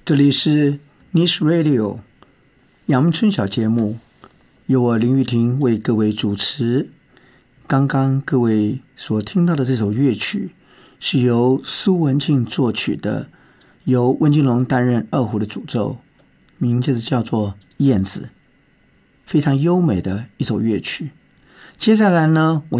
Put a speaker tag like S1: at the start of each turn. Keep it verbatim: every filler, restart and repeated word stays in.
S1: 这里是 Niche Radio 阳春小节目，由我林玉婷为各位主持。刚刚各位所听到的这首乐曲是由苏文静作曲的，由温金龙担任二胡的主奏，名字叫做燕子，非常优美的一首乐曲。接下来呢，我